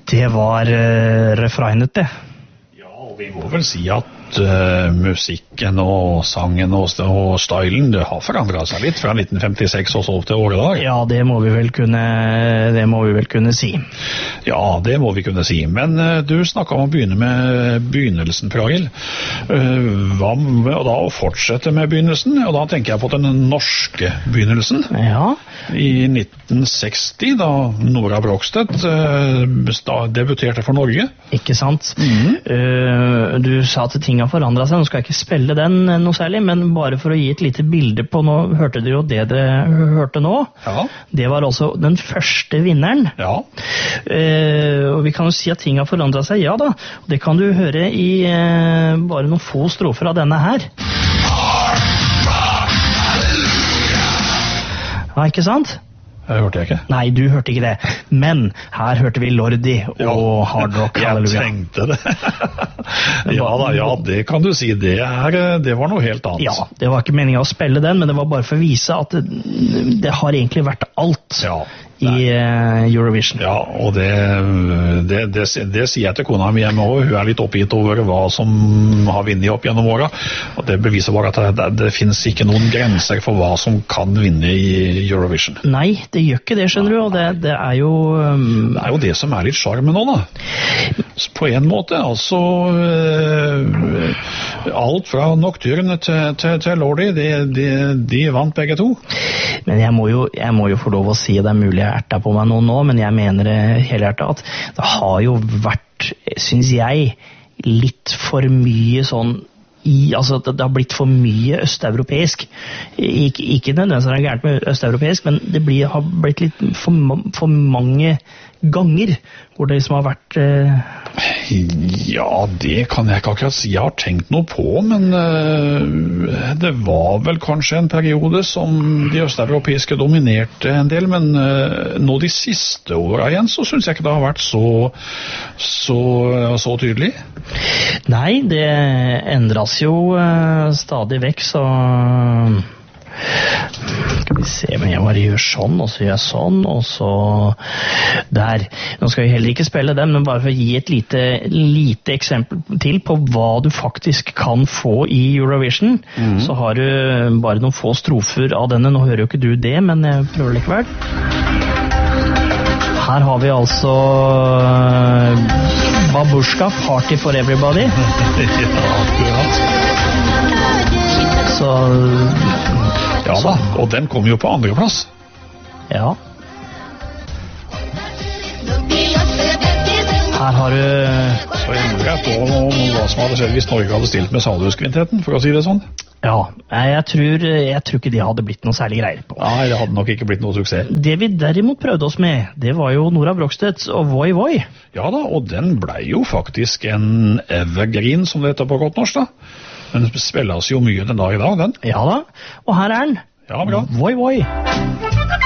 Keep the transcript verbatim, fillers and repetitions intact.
Det var uh, refregnet, det. Ja, og vi må vel si at uh, musikken og sangen og, og stylen, det har forandret seg litt fra nitten femtiseks og så opp til året. Ja, det må vi vel kunne, det må vi vel kunne si. Ja, det må vi kunne si. Men uh, du snakket om å begynne med begynnelsen, Pragil. Uh, hva med å da fortsette med begynnelsen? Og da tenker jeg på den norske begynnelsen. Ja. I nitten seksti, da Nora Brogstedt uh, debuterte for Norge. Ikke sant? Mm-hmm. Uh, du sa at ting har forandret seg, nå skal jeg ikke spille den noe særlig, men bare for å gi et lite bilde på, nå hørte dere jo det dere hørte nå. Ja. Det var altså den første vinneren. Ja. Uh, og vi kan jo si at ting har forandret seg, ja da. Og det kan du høre i uh, bare noen få strofer av denne her. Ja, ikke sant? Det hørte jeg ikke. Nei, du hørte ikke det. Men her hørte vi Lordi og ja. Hard Rock Hallelujah. Jeg tenkte det. ja da, ja, det kan du si. Det, er, det var noe helt annet. Ja, det var ikke meningen å spille den, men det var bare for å vise at det, det har egentlig vært alt. Ja. I uh, Eurovision. Ja, og det, det, det, det sier jeg til kona mi hjemme også. Hun er litt oppgitt over hva som har vinnet opp gjennom året. Og det beviser bare at det, det, det finnes ikke noen grenser for hva som kan vinne i Eurovision. Nei, det gjør ikke det, skjønner du. Og det, det er jo... Um... Det er jo det som er litt charmen nå, da. På en måte, altså... Uh, alt fra Nocturne til, til, til Lordi, de, de, de vant begge to. Men jeg må jo, jeg må jo få lov å si det er mulig jeg erter på meg noe nå, men jeg mener det helhjertet at det har jo vært, synes jeg, litt for mye sånn i, altså det har blitt for mye østeuropeisk. Ik ikke nødvendigvis er det gærent med østeuropeisk, men det blir, har blitt litt for, for mange ganger hvor det liksom har vært eh... Ja, det kan jeg ikke akkurat si jeg har tenkt noe på, men uh, det var vel kanskje en periode som de østeuropeiske dominerte en del, men uh, nå de siste årene igjen så synes jeg ikke det har vært så så, så tydelig. Nei, det endres jo uh, stadig vekk, så skal vi se, men jeg bare gjør sånn, og så gjør jeg sånn, og så der. Nå skal vi heller ikke spille dem, men bare for å gi et lite, lite eksempel til på hva du faktisk kan få i Eurovision, mm. så har du bare noen få strofer av denne. Nå hører jo ikke du det, men jeg prøver likevel. Her har vi altså Babushka, Party for Everybody. Ja, akkurat. Så... Ja da, og den kom jo på andre plass. Ja. Her har du... Så jeg lurer jeg på om hva som hadde skjedd hvis Norge hadde stilt med Salhuskvintetten, for å si det sånn. Ja, jeg tror, jeg tror ikke de hadde blitt noe særlig greier på. Nei, det hadde nok ikke blitt noe suksess. Det vi derimot prøvde oss med, det var jo Nora Brogstedt og Voi Voi. Ja da, og den ble jo faktisk en evergreen, som det heter på godt norsk da. Den spilles jo mye den dag i dag, den. Ja da, og her er den. Ja, bra. Voi Voi.